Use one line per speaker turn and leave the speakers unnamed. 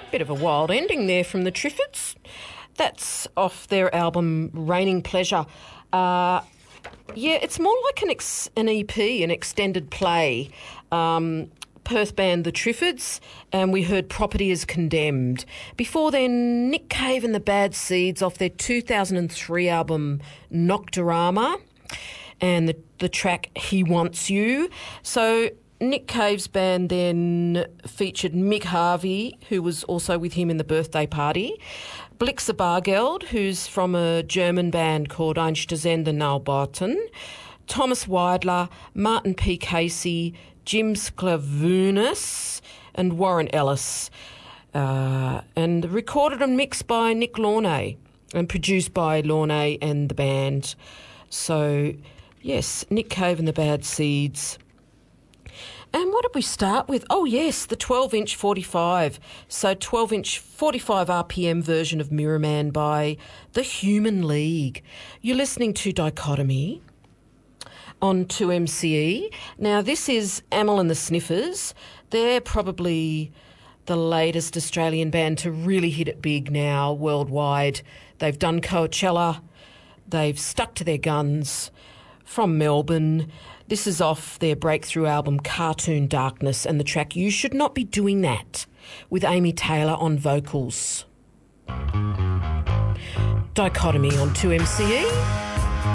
Bit of a wild ending there from the Triffids. That's off their album Raining Pleasure. Yeah, it's more like an EP, an extended play. Perth band The Triffids, and we heard Property is Condemned. Before then, Nick Cave and the Bad Seeds off their 2003 album Nocturama, and the track He Wants You. So Nick Cave's band then featured Mick Harvey, who was also with him in the birthday party, Blixa Bargeld, who's from a German band called Einstürzende Neubauten, Thomas Weidler, Martin P. Casey, Jim Sclavunas and Warren Ellis, and recorded and mixed by Nick Launay and produced by Launay and the band. So, yes, Nick Cave and the Bad Seeds. And what did we start with? Oh, yes, the 12-inch 45. So 12-inch 45 RPM version of Mirror Man by The Human League. You're listening to Dichotomy on 2MCE. Now, this is Amyl and the Sniffers. They're probably the latest Australian band to really hit it big now worldwide. They've done Coachella. They've stuck to their guns. From Melbourne. This is off their breakthrough album Cartoon Darkness and the track You Should Not Be Doing That with Amy Taylor on vocals. Dichotomy on 2MCE.